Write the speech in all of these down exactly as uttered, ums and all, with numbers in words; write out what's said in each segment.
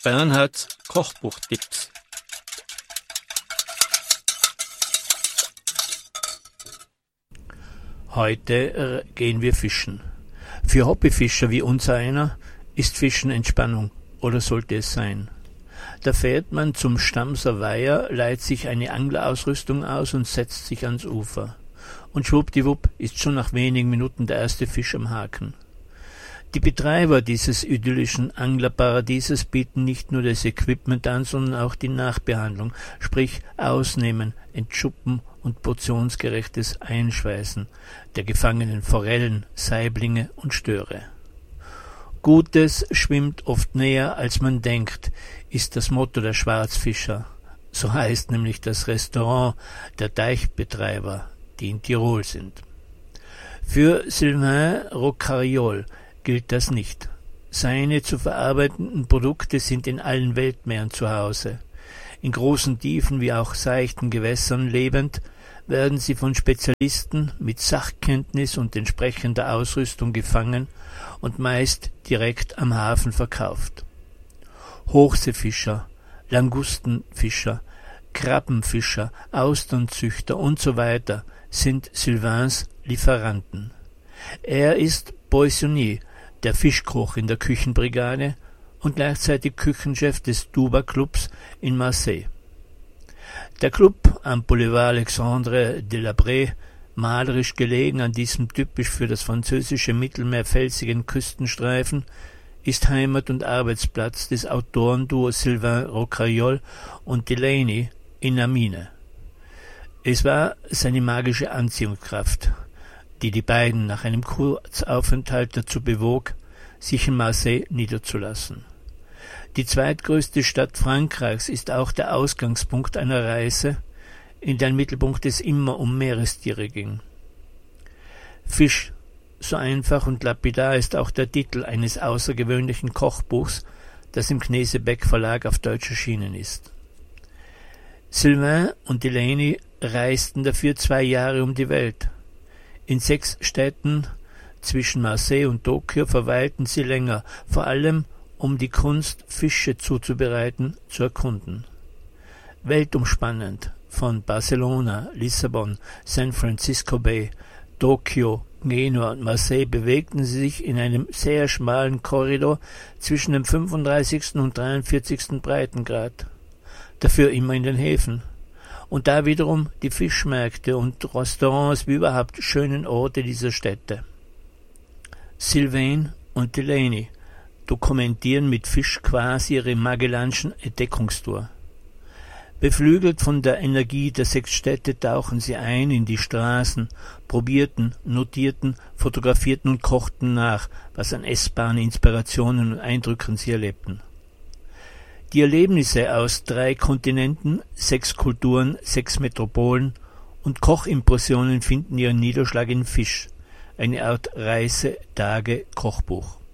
Bernhards Kochbuchtipps. Heute gehen wir fischen. Für Hobbyfischer wie uns einer ist Fischen Entspannung, oder sollte es sein. Da fährt man zum Stamser Weiher, leiht sich eine Anglerausrüstung aus und setzt sich ans Ufer. Und schwuppdiwupp ist schon nach wenigen Minuten der erste Fisch am Haken. Die Betreiber dieses idyllischen Anglerparadieses bieten nicht nur das Equipment an, sondern auch die Nachbehandlung, sprich Ausnehmen, Entschuppen und portionsgerechtes Einschweißen der gefangenen Forellen, Saiblinge und Störe. Gutes schwimmt oft näher, als man denkt, ist das Motto der Schwarzfischer. So heißt nämlich das Restaurant der Deichbetreiber, die in Tirol sind. Für Sylvain Rocariol gilt das nicht. Seine zu verarbeitenden Produkte sind in allen Weltmeeren zu Hause. In großen Tiefen wie auch seichten Gewässern lebend, werden sie von Spezialisten mit Sachkenntnis und entsprechender Ausrüstung gefangen und meist direkt am Hafen verkauft. Hochseefischer, Langustenfischer, Krabbenfischer, Austernzüchter und so weiter sind Sylvains Lieferanten. Er ist Poissonnier, der Fischkoch in der Küchenbrigade und gleichzeitig Küchenchef des Duba-Clubs in Marseille. Der Club am Boulevard Alexandre de la Brie, malerisch gelegen an diesem typisch für das französische Mittelmeer felsigen Küstenstreifen, ist Heimat und Arbeitsplatz des Autorenduos Sylvain Rocariol und Delaney in der Mine. Es war seine magische Anziehungskraft, die die beiden nach einem Kurzaufenthalt dazu bewog, sich in Marseille niederzulassen. Die zweitgrößte Stadt Frankreichs ist auch der Ausgangspunkt einer Reise, in deren Mittelpunkt es immer um Meerestiere ging. Fisch, so einfach und lapidar ist auch der Titel eines außergewöhnlichen Kochbuchs, das im Knesebeck Verlag auf Deutsch erschienen ist. Sylvain und Delaney reisten dafür zwei Jahre um die Welt. In sechs Städten zwischen Marseille und Tokio verweilten sie länger, vor allem um die Kunst, Fische zuzubereiten, zu erkunden. Weltumspannend von Barcelona, Lissabon, San Francisco Bay, Tokio, Genua und Marseille bewegten sie sich in einem sehr schmalen Korridor zwischen dem fünfunddreißigsten und dreiundvierzigsten Breitengrad. Dafür immer in den Häfen. Und da wiederum die Fischmärkte und Restaurants wie überhaupt schönen Orte dieser Städte. Sylvain und Delaney dokumentieren mit Fisch quasi ihre Magellanschen Entdeckungstour. Beflügelt von der Energie der sechs Städte tauchen sie ein in die Straßen, probierten, notierten, fotografierten und kochten nach, was an essbaren Inspirationen und Eindrücken sie erlebten. Die Erlebnisse aus drei Kontinenten, sechs Kulturen, sechs Metropolen und Kochimpressionen finden ihren Niederschlag in Fisch, eine Art Reise-Tage-Kochbuch.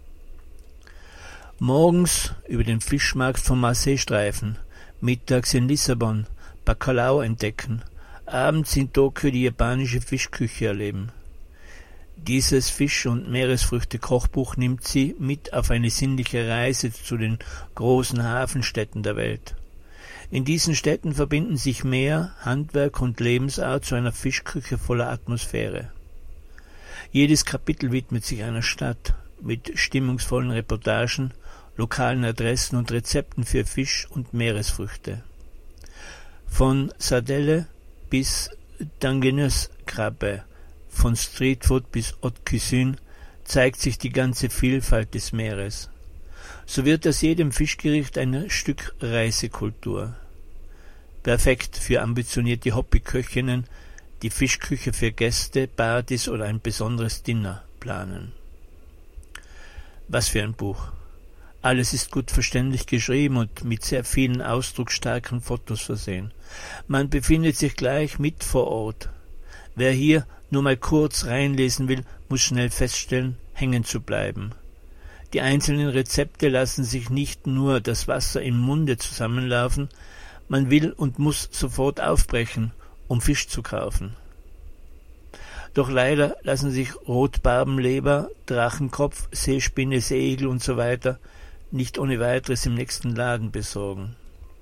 Morgens über den Fischmarkt von Marseille streifen, mittags in Lissabon Bacalao entdecken, abends in Tokio die japanische Fischküche erleben. Dieses Fisch- und Meeresfrüchte-Kochbuch nimmt sie mit auf eine sinnliche Reise zu den großen Hafenstädten der Welt. In diesen Städten verbinden sich Meer, Handwerk und Lebensart zu einer Fischküche voller Atmosphäre. Jedes Kapitel widmet sich einer Stadt mit stimmungsvollen Reportagen, lokalen Adressen und Rezepten für Fisch und Meeresfrüchte. Von Sardelle bis Dangenös-Krabbe, von Streetfood bis Haute Cuisine zeigt sich die ganze Vielfalt des Meeres. So wird aus jedem Fischgericht ein Stück Reisekultur. Perfekt für ambitionierte Hobbyköchinnen, die Fischküche für Gäste, Partys oder ein besonderes Dinner planen. Was für ein Buch! Alles ist gut verständlich geschrieben und mit sehr vielen ausdrucksstarken Fotos versehen. Man befindet sich gleich mit vor Ort. Wer hier nur mal kurz reinlesen will, muss schnell feststellen, hängen zu bleiben. Die einzelnen Rezepte lassen sich nicht nur das Wasser im Munde zusammenlaufen, man will und muss sofort aufbrechen, um Fisch zu kaufen. Doch leider lassen sich Rotbarbenleber, Drachenkopf, Seespinne, Seeigel und so weiter nicht ohne weiteres im nächsten Laden besorgen.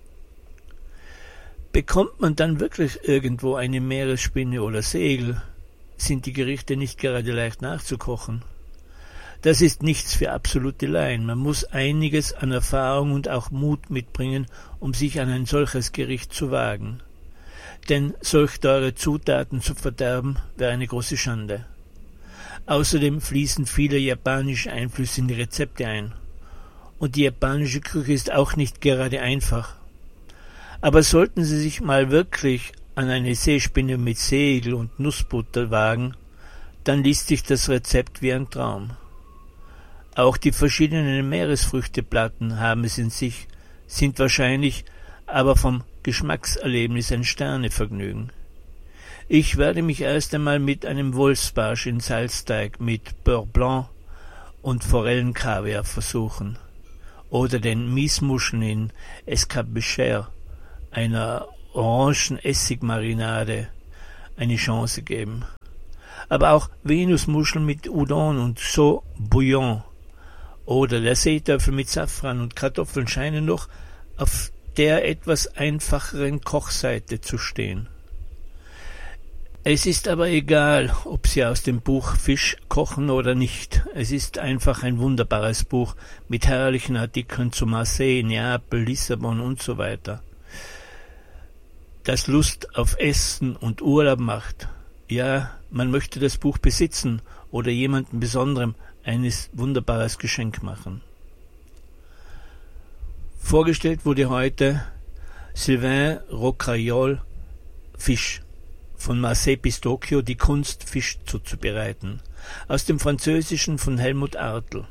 Bekommt man dann wirklich irgendwo eine Meeresspinne oder Segel, sind die Gerichte nicht gerade leicht nachzukochen. Das ist nichts für absolute Laien. Man muss einiges an Erfahrung und auch Mut mitbringen, um sich an ein solches Gericht zu wagen. Denn solch teure Zutaten zu verderben, wäre eine große Schande. Außerdem fließen viele japanische Einflüsse in die Rezepte ein. Und die japanische Küche ist auch nicht gerade einfach. Aber sollten Sie sich mal wirklich an eine Seespinne mit Segel und Nussbutter wagen, dann liest sich das Rezept wie ein Traum. Auch die verschiedenen Meeresfrüchteplatten haben es in sich, sind wahrscheinlich aber vom Geschmackserlebnis ein Sternevergnügen. Ich werde mich erst einmal mit einem Wolfsbarsch in Salzteig mit Beurre Blanc und Forellenkaviar versuchen. Oder den Miesmuscheln in Escabecher, einer Orangen-Essigmarinade, eine Chance geben. Aber auch Venusmuscheln mit Udon und So Bouillon oder der Seeteufel mit Safran und Kartoffeln scheinen noch auf der etwas einfacheren Kochseite zu stehen. Es ist aber egal, ob Sie aus dem Buch Fisch kochen oder nicht. Es ist einfach ein wunderbares Buch mit herrlichen Artikeln zu Marseille, Neapel, Lissabon und so weiter. Das Lust auf Essen und Urlaub macht. Ja, man möchte das Buch besitzen oder jemandem Besonderem ein wunderbares Geschenk machen. Vorgestellt wurde heute Sylvain Rocayol Fisch. Von Marseille bis Tokio, die Kunst, Fisch zuzubereiten. Aus dem Französischen von Helmut Artl.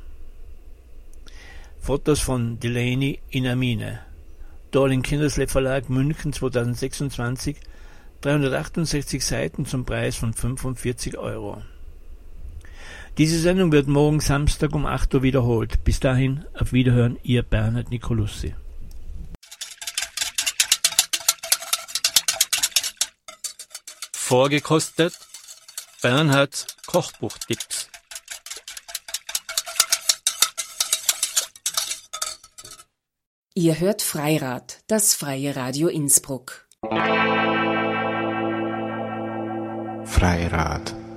Fotos von Delaney in Amine. Dorling Kindersley Verlag, München zweitausendsechsundzwanzig. dreihundertachtundsechzig Seiten zum Preis von fünfundvierzig Euro. Diese Sendung wird morgen Samstag um acht Uhr wiederholt. Bis dahin, auf Wiederhören, Ihr Bernhard Nicolussi. Vorgekostet Bernhards Kochbuchtipps. Ihr hört Freirad, das freie Radio Innsbruck. Freirad.